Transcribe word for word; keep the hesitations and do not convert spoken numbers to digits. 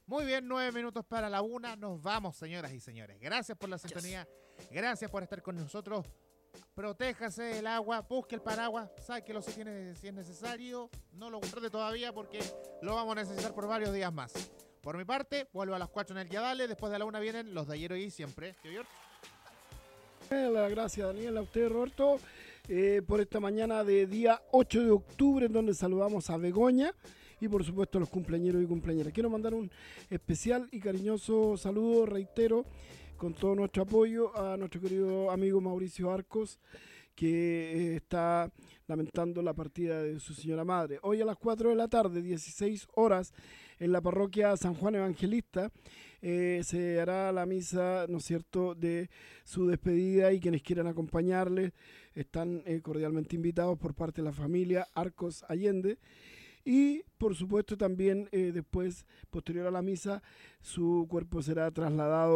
Muy bien, nueve minutos para la una. Nos vamos, señoras y señores. Gracias por la sintonía. Gracias por estar con nosotros. Protéjase del agua, busque el paraguas, sabe que lo si tiene si es necesario, no lo guarde todavía porque lo vamos a necesitar por varios días más. Por mi parte, vuelvo a las cuatro en el Yadale, después de la una vienen los de ayer y siempre. ¿Tío George? Gracias, Daniel, a usted, Roberto, eh, por esta mañana de día ocho de octubre, en donde saludamos a Begoña y por supuesto a los cumpleañeros y cumpleañeras. Quiero mandar un especial y cariñoso saludo, reitero, con todo nuestro apoyo a nuestro querido amigo Mauricio Arcos, que eh, está lamentando la partida de su señora madre. Hoy a las cuatro de la tarde, dieciséis horas, en la parroquia San Juan Evangelista, eh, se hará la misa, ¿no es cierto?, de su despedida, y quienes quieran acompañarle están eh, cordialmente invitados por parte de la familia Arcos Allende. Y por supuesto también eh, después, posterior a la misa, su cuerpo será trasladado